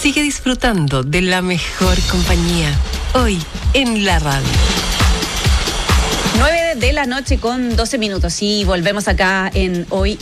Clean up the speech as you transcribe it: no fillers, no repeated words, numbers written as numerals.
Sigue disfrutando de la mejor compañía. Hoy en la radio. 9 de la noche con 12 minutos y volvemos acá en Hoy